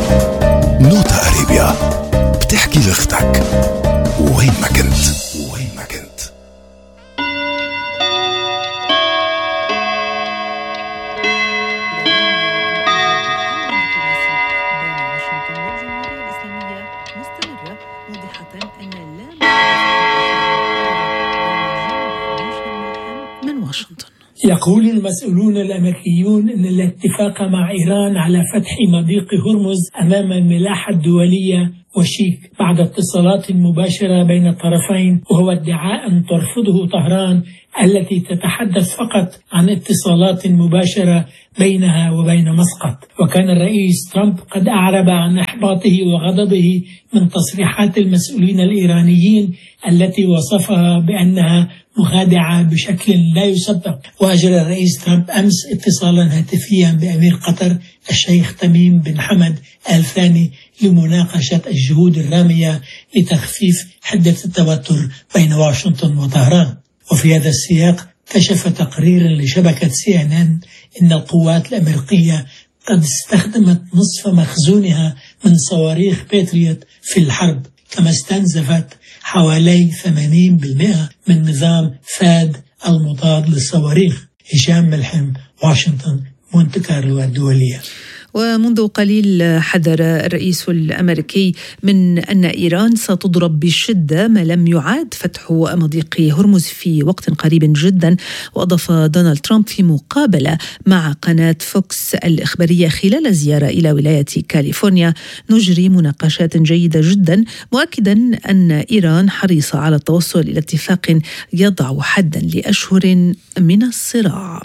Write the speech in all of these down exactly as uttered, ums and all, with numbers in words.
نوتا أريبيا بتحكي لأختك وين ما كنت وين ما كنت. يقول المسؤولون الأمريكيون أن الاتفاق مع إيران على فتح مضيق هرمز أمام الملاحة الدولية وشيك بعد اتصالات مباشرة بين الطرفين، وهو ادعاء ترفضه طهران التي تتحدث فقط عن اتصالات مباشرة بينها وبين مسقط. وكان الرئيس ترامب قد أعرب عن إحباطه وغضبه من تصريحات المسؤولين الإيرانيين التي وصفها بأنها مخادعة بشكل لا يصدق. وأجرى الرئيس ترامب أمس اتصالا هاتفيا بأمير قطر الشيخ تميم بن حمد آل ثاني لمناقشة الجهود الرامية لتخفيف حدة التوتر بين واشنطن وطهران. وفي هذا السياق كشف تقرير لشبكة سي إن إن إن القوات الأمريكية قد استخدمت نصف مخزونها من صواريخ باتريوت في الحرب، كما استنزفت حوالي ثمانين بالمئة من نظام فاد المضاد للصواريخ. هشام ملحم، واشنطن، مونte كارلو الدولية. ومنذ قليل حذر الرئيس الأمريكي من أن إيران ستضرب بشدة ما لم يعاد فتح مضيق هرمز في وقت قريب جدا. وأضاف دونالد ترامب في مقابلة مع قناة فوكس الإخبارية خلال زيارة إلى ولاية كاليفورنيا: نجري مناقشات جيدة جدا، مؤكدا أن إيران حريصة على التوصل إلى اتفاق يضع حدا لأشهر من الصراع.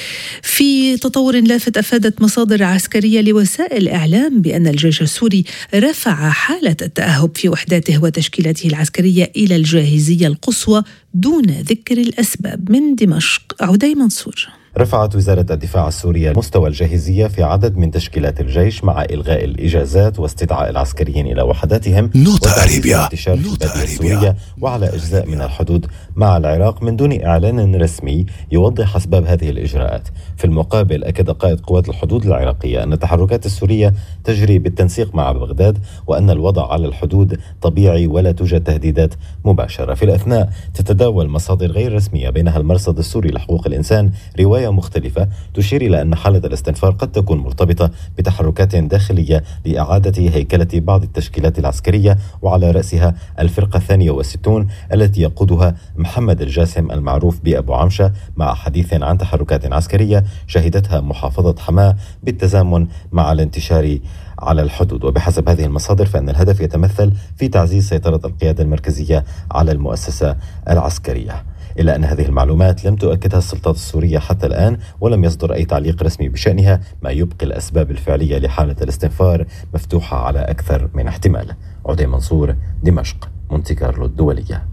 في تطور لافت، أفادت مصادر عسكرية لوسائل الإعلام بأن الجيش السوري رفع حالة التأهب في وحداته وتشكيلاته العسكرية إلى الجاهزية القصوى دون ذكر الأسباب. من دمشق، عدي منصور. رفعت وزارة الدفاع السورية مستوى الجاهزية في عدد من تشكيلات الجيش مع إلغاء الإجازات واستدعاء العسكريين إلى وحداتهم نوتا أريبيا انتشار البادية السورية وعلى أجزاء من الحدود مع العراق من دون إعلان رسمي يوضح أسباب هذه الإجراءات. في المقابل، أكد قائد قوات الحدود العراقية أن التحركات السورية تجري بالتنسيق مع بغداد، وأن الوضع على الحدود طبيعي ولا توجد تهديدات مباشرة. في الأثناء تتداول مصادر غير رسمية بينها المرصد السوري لحقوق الإنسان رواية مختلفة تشير إلى أن حالة الاستنفار قد تكون مرتبطة بتحركات داخلية لإعادة هيكلة بعض التشكيلات العسكرية، وعلى رأسها الفرقة الثانية والستون التي يقودها محمد الجاسم المعروف بأبو عمشة، مع حديث عن تحركات عسكرية شهدتها محافظة حماة بالتزامن مع الانتشار على الحدود. وبحسب هذه المصادر فإن الهدف يتمثل في تعزيز سيطرة القيادة المركزية على المؤسسة العسكرية، إلا أن هذه المعلومات لم تؤكدها السلطات السورية حتى الآن، ولم يصدر أي تعليق رسمي بشأنها، ما يبقي الأسباب الفعلية لحالة الاستنفار مفتوحة على أكثر من احتمال. عدي منصور، دمشق، مونte كارلو الدولية.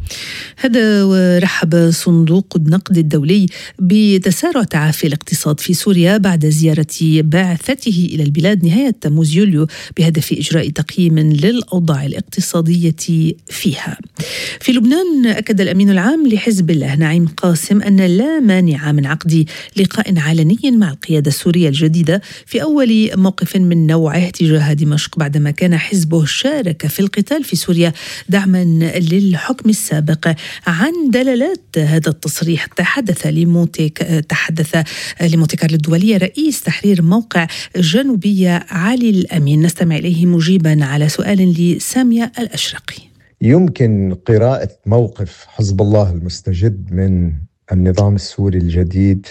هذا ورحب صندوق النقد الدولي بتسارع تعافي الاقتصاد في سوريا بعد زيارة بعثته إلى البلاد نهاية تموز يوليو بهدف إجراء تقييم للأوضاع الاقتصادية فيها. في لبنان، أكد الأمين العام لحزب الله نعيم قاسم أن لا مانع من عقد لقاء علني مع القيادة السورية الجديدة في أول موقف من نوعه تجاه دمشق، بعدما كان حزبه شارك في القتال في سوريا دعما للحكم السابق. عن دلالات هذا التصريح تحدث لموتيك تحدث لمونte كارلو الدولية رئيس تحرير موقع جنوبية علي الأمين. نستمع إليه مجيبا على سؤال لسامية الأشرقي. يمكن قراءة موقف حزب الله المستجد من النظام السوري الجديد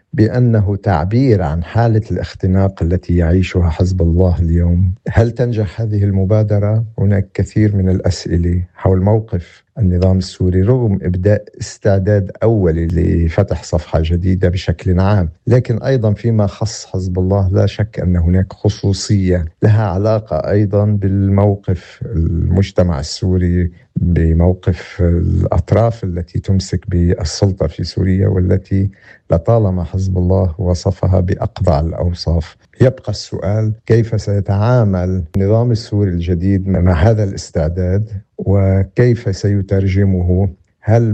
بأنه تعبير عن حالة الاختناق التي يعيشها حزب الله اليوم. هل تنجح هذه المبادرة؟ هناك كثير من الأسئلة حول موقف النظام السوري رغم إبداء استعداد أولي لفتح صفحة جديدة بشكل عام، لكن أيضا فيما خص حزب الله لا شك أن هناك خصوصية لها علاقة أيضا بالموقف المجتمع السوري، بموقف الأطراف التي تمسك بالسلطة في سوريا والتي لطالما حزب الله وصفها بأقضع الأوصاف. يبقى السؤال كيف سيتعامل النظام السوري الجديد مع هذا الاستعداد، وكيف سيترجمه، هل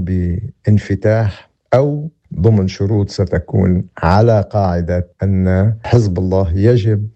بانفتاح أو ضمن شروط ستكون على قاعدة أن حزب الله يجب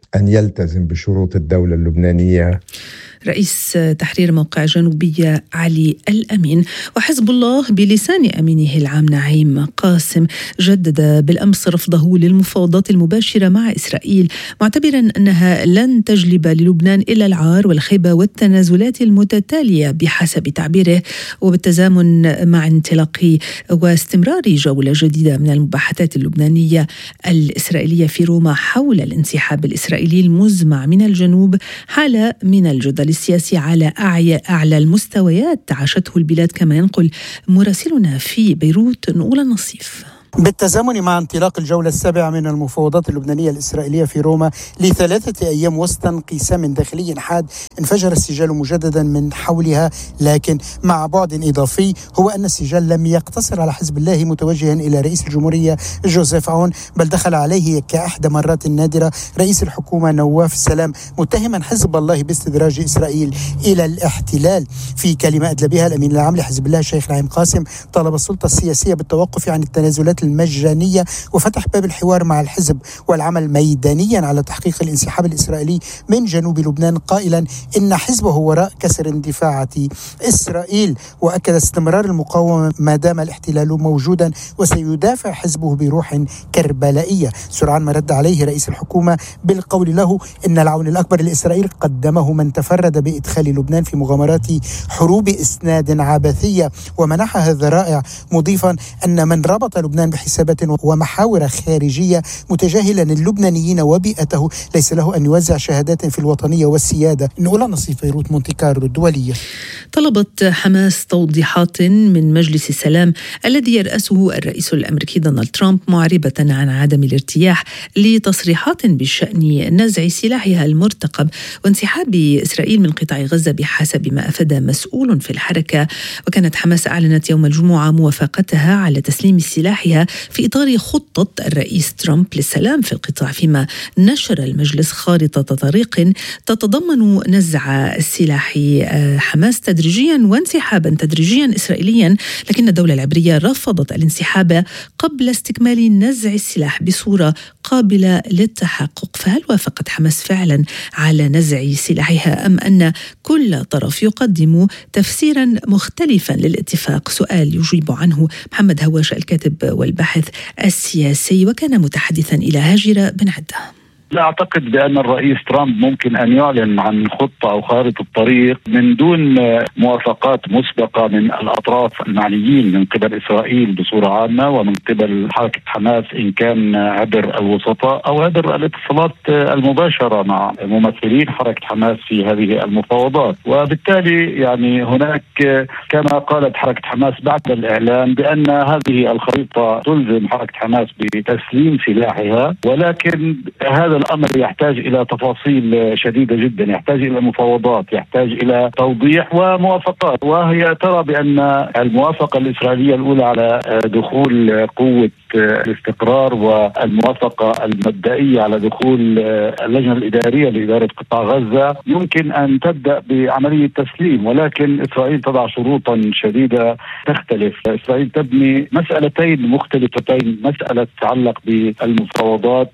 أن يلتزم بشروط الدولة اللبنانية. رئيس تحرير موقع جنوبية علي الأمين. وحزب الله بلسان أمينه العام نعيم قاسم جدد بالأمس رفضه للمفاوضات المباشرة مع إسرائيل، معتبرا أنها لن تجلب للبنان إلا العار والخيبة والتنازلات المتتالية بحسب تعبيره، وبالتزامن مع انطلاق واستمرار جولة جديدة من المباحثات اللبنانية الإسرائيلية في روما حول الانسحاب الإسرائيلي المزمع من الجنوب، حالة من الجدل السياسي على أعلى المستويات عاشته البلاد، كما ينقل مراسلنا في بيروت نقول النصيف. بالتزامن مع انطلاق الجولة السابعة من المفاوضات اللبنانية الإسرائيلية في روما لثلاثة أيام وسط انقسام داخلي حاد، انفجر السجال مجددا من حولها، لكن مع بعد إضافي هو أن السجال لم يقتصر على حزب الله متوجها إلى رئيس الجمهورية جوزيف عون، بل دخل عليه كأحدى مرات نادرة رئيس الحكومة نواف السلام، متهما حزب الله باستدراج إسرائيل إلى الاحتلال. في كلمة أدلى بها الأمين العام لحزب الله الشيخ نعيم قاسم طلب السلطة السياسية بالتوقف عن التنازلات المجانية وفتح باب الحوار مع الحزب والعمل ميدانيا على تحقيق الانسحاب الإسرائيلي من جنوب لبنان، قائلا إن حزبه وراء كسر اندفاعات إسرائيل، وأكد استمرار المقاومة ما دام الاحتلال موجودا وسيدافع حزبه بروح كربلائية. سرعان ما رد عليه رئيس الحكومة بالقول له إن العون الأكبر لإسرائيل قدمه من تفرد بإدخال لبنان في مغامرات حروب إسناد عبثية ومنحها الذرائع، مضيفا أن من ربط لبنان بحسابات ومحاور خارجية متجاهلا اللبنانيين وبيئته ليس له أن يوزع شهادات في الوطنية والسيادة. نقول نصيف بيروت مونتي كارلو الدولية. طلبت حماس توضيحات من مجلس السلام الذي يرأسه الرئيس الأمريكي دونالد ترامب، معربة عن عدم الارتياح لتصريحات بشأن نزع سلاحها المرتقب وانسحاب إسرائيل من قطاع غزة بحسب ما أفاد مسؤول في الحركة. وكانت حماس أعلنت يوم الجمعة موافقتها على تسليم سلاحها في إطار خطة الرئيس ترامب للسلام في القطاع، فيما نشر المجلس خارطة طريق تتضمن نزع سلاح حماس تدريجيا وانسحابا تدريجيا إسرائيليا، لكن الدولة العبرية رفضت الانسحاب قبل استكمال نزع السلاح بصورة قابلة للتحقق. فهل وافقت حماس فعلا على نزع سلاحها أم أن كل طرف يقدم تفسيرا مختلفا للاتفاق؟ سؤال يجيب عنه محمد هواش الكاتب والباحث السياسي، وكان متحدثا إلى هاجرة بن عدة. لا أعتقد بأن الرئيس ترامب ممكن أن يعلن عن خطة أو خارطة الطريق من دون موافقات مسبقة من الأطراف المعنيين من قبل إسرائيل بصورة عامة ومن قبل حركة حماس إن كان عبر الوسطاء أو عبر الاتصالات المباشرة مع ممثلين حركة حماس في هذه المفاوضات. وبالتالي يعني هناك كما قالت حركة حماس بعد الإعلان بأن هذه الخريطة تلزم حركة حماس بتسليم سلاحها، ولكن هذا الأمر يحتاج إلى تفاصيل شديدة جدا، يحتاج إلى مفاوضات، يحتاج إلى توضيح وموافقات. وهي ترى بأن الموافقة الإسرائيلية الأولى على دخول قوة الاستقرار والموافقة المبدئية على دخول اللجنة الإدارية لإدارة قطاع غزة يمكن أن تبدأ بعملية تسليم، ولكن إسرائيل تضع شروطا شديدة تختلف. إسرائيل تبني مسألتين مختلفتين، مسألة تتعلق بالمفاوضات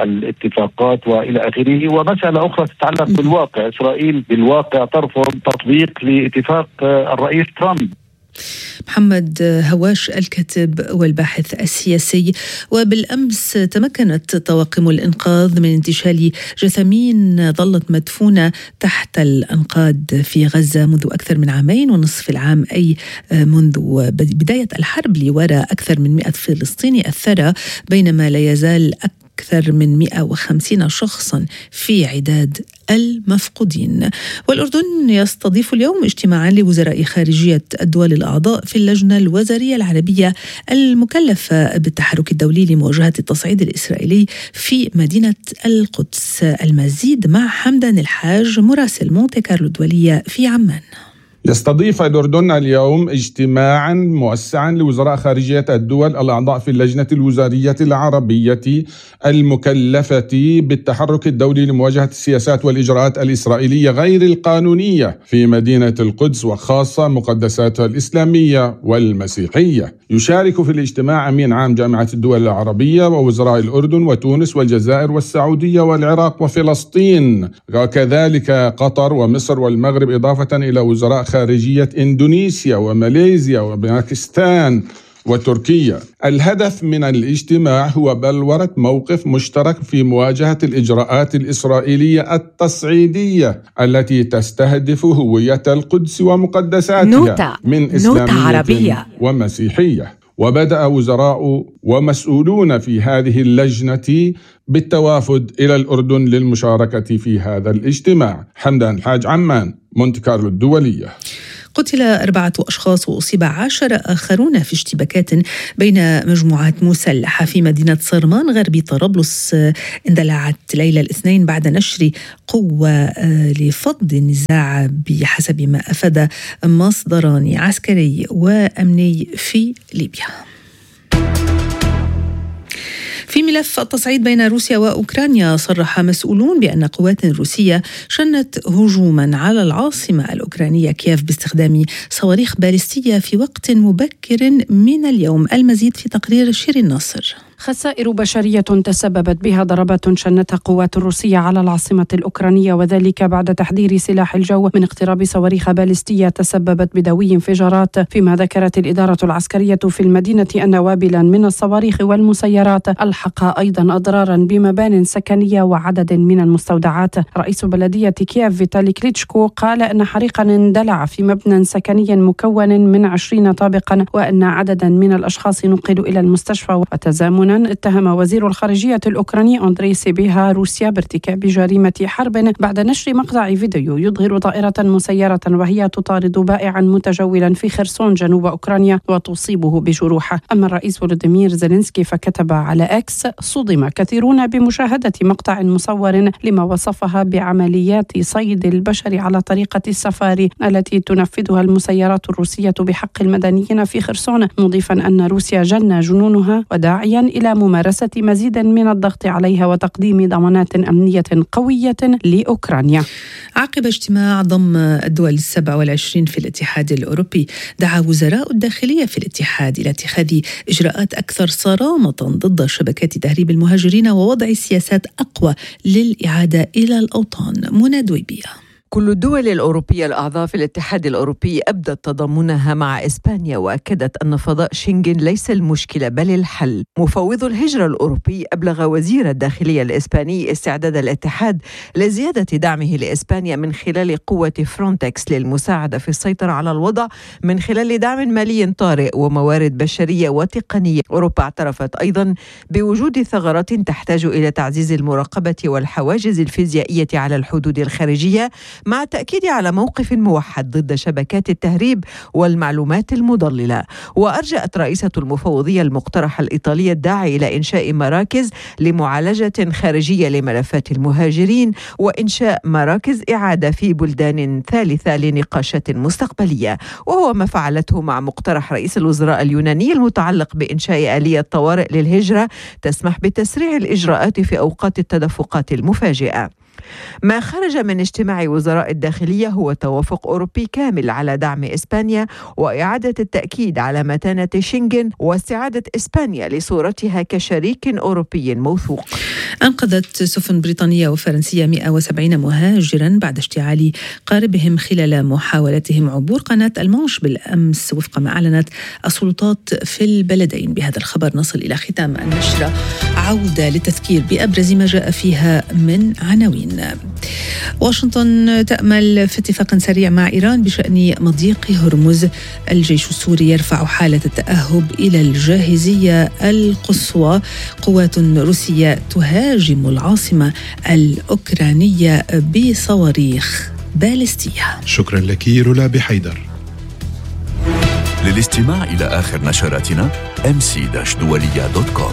والاتفاقات وإلى آخره، ومسألة أخرى تتعلق بالواقع. إسرائيل بالواقع ترفض تطبيق لاتفاق الرئيس ترامب. محمد هواش الكاتب والباحث السياسي. وبالأمس تمكنت طواقم الإنقاذ من انتشال جثامين ظلت مدفونة تحت الأنقاض في غزة منذ أكثر من عامين ونصف العام، أي منذ بداية الحرب لوراء أكثر من مئة فلسطيني الثرى، بينما لا يزال أكثر من مئة وخمسين شخصا في عداد المفقودين. والأردن يستضيف اليوم اجتماعا لوزراء خارجية الدول الأعضاء في اللجنة الوزارية العربية المكلفة بالتحرك الدولي لمواجهة التصعيد الإسرائيلي في مدينة القدس. المزيد مع حمدان الحاج مراسل مونتي كارلو الدولية في عمان. يستضيف الأردن اليوم اجتماعا موسعا لوزراء خارجية الدول الأعضاء في اللجنة الوزارية العربية المكلفة بالتحرك الدولي لمواجهة السياسات والإجراءات الإسرائيلية غير القانونية في مدينة القدس وخاصة مقدساتها الإسلامية والمسيحية. يشارك في الاجتماع أمين عام جامعة الدول العربية ووزراء الأردن وتونس والجزائر والسعودية والعراق وفلسطين، وكذلك قطر ومصر والمغرب، إضافة إلى وزراء خارجية إندونيسيا وماليزيا وباكستان وتركيا. الهدف من الاجتماع هو بلورة موقف مشترك في مواجهة الإجراءات الإسرائيلية التصعيدية التي تستهدف هوية القدس ومقدساتها نوتة. من إسلامية ومسيحية. وبدأ وزراء ومسؤولون في هذه اللجنة بالتوافد إلى الأردن للمشاركة في هذا الاجتماع. حمدان الحاج، عمان، مونتي كارلو الدولية. قتل أربعة أشخاص وأصيب عشرة آخرون في اشتباكات بين مجموعات مسلحة في مدينة صرمان غربي طرابلس اندلعت ليلة الاثنين بعد نشر قوة لفض النزاع بحسب ما أفاد مصدران عسكري وأمني في ليبيا. في ملف التصعيد بين روسيا وأوكرانيا، صرح مسؤولون بأن قوات روسية شنت هجوما على العاصمة الأوكرانية كييف باستخدام صواريخ باليستية في وقت مبكر من اليوم. المزيد في تقرير شيرين ناصر. خسائر بشرية تسببت بها ضربات شنتها قوات الروسية على العاصمة الأوكرانية، وذلك بعد تحذير سلاح الجو من اقتراب صواريخ باليستية تسببت بدوي انفجارات. فيما ذكرت الإدارة العسكرية في المدينة أن وابلا من الصواريخ والمسيرات ألحق أيضا أضرارا بمبان سكنية وعدد من المستودعات. رئيس بلدية كييف فيتالي كليتشكو قال أن حريقا اندلع في مبنى سكني مكون من عشرين طابقا، وأن عددا من الأشخاص نقلوا إلى المستشفى. وتزامنا اتهم وزير الخارجية الأوكراني أندري سيبيها روسيا بارتكاب جريمة حرب بعد نشر مقطع فيديو يظهر طائرة مسيرة وهي تطارد بائعا متجولا في خرسون جنوب أوكرانيا وتصيبه بجروح. أما الرئيس فولوديمير زيلينسكي فكتب على إكس: صدم كثيرون بمشاهدة مقطع مصور لما وصفها بعمليات صيد البشر على طريقة السفاري التي تنفذها المسيرات الروسية بحق المدنيين في خرسون، مضيفا أن روسيا جن جنونها وداعيا إلى ممارسة مزيد من الضغط عليها وتقديم ضمانات أمنية قوية لأوكرانيا. عقب اجتماع ضم الدول السبع والعشرين في الاتحاد الأوروبي، دعا وزراء الداخلية في الاتحاد إلى اتخاذ إجراءات أكثر صرامة ضد شبكات تهريب المهاجرين ووضع سياسات أقوى للإعادة إلى الأوطان. منى دويبية. كل الدول الأوروبية الأعضاء في الاتحاد الأوروبي أبدت تضامنها مع إسبانيا، وأكدت أن فضاء شنغن ليس المشكلة بل الحل. مفوض الهجرة الأوروبي أبلغ وزير الداخلية الإسباني استعداد الاتحاد لزيادة دعمه لإسبانيا من خلال قوة فرونتكس للمساعدة في السيطرة على الوضع من خلال دعم مالي طارئ وموارد بشرية وتقنية. أوروبا اعترفت أيضا بوجود ثغرات تحتاج إلى تعزيز المراقبة والحواجز الفيزيائية على الحدود الخارجية، مع التأكيد على موقف موحد ضد شبكات التهريب والمعلومات المضللة. وأرجأت رئيسة المفوضية المقترحة الإيطالية الداعي إلى إنشاء مراكز لمعالجة خارجية لملفات المهاجرين وإنشاء مراكز إعادة في بلدان ثالثة لنقاشات مستقبلية، وهو ما فعلته مع مقترح رئيس الوزراء اليوناني المتعلق بإنشاء آلية طوارئ للهجرة تسمح بتسريع الإجراءات في أوقات التدفقات المفاجئة. ما خرج من اجتماع وزراء الداخلية هو توافق أوروبي كامل على دعم إسبانيا وإعادة التأكيد على متانة شنغن واستعادة إسبانيا لصورتها كشريك أوروبي موثوق. أنقذت سفن بريطانية وفرنسية مئة وسبعين مهاجرا بعد اشتعال قاربهم خلال محاولتهم عبور قناة المانش بالأمس، وفق ما أعلنت السلطات في البلدين. بهذا الخبر نصل إلى ختام النشرة، عودة للتذكير بأبرز ما جاء فيها من عناوين. واشنطن تأمل في اتفاق سريع مع إيران بشأن مضيق هرمز. الجيش السوري يرفع حالة التأهب إلى الجاهزية القصوى. قوات روسية تهاجم العاصمة الأوكرانية بصواريخ باليستية. شكرا لك رولا بحيدر. للاستماع إلى آخر نشراتنا إم سي دولية دوت كوم.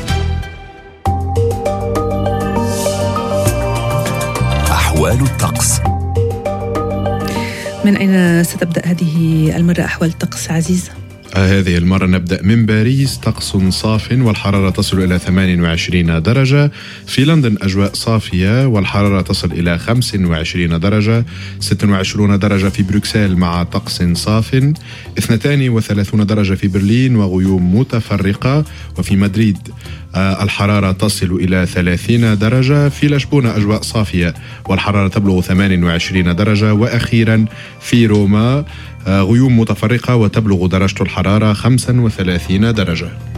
أحوال الطقس. من أين ستبدأ هذه المرة أحوال الطقس عزيز؟ هذه المرة نبدأ من باريس، طقس صاف والحرارة تصل إلى ثمانية وعشرين درجة. في لندن أجواء صافية والحرارة تصل إلى خمسة وعشرين درجة. ستة وعشرين درجة في بروكسل مع طقس صاف. اثنتين وثلاثين درجة في برلين وغيوم متفرقة. وفي مدريد الحرارة تصل إلى ثلاثين درجة. في لشبونة أجواء صافية والحرارة تبلغ ثمانية وعشرين درجة. وأخيرا في روما غيوم متفرقة وتبلغ درجة الحرارة خمسة وثلاثين درجة.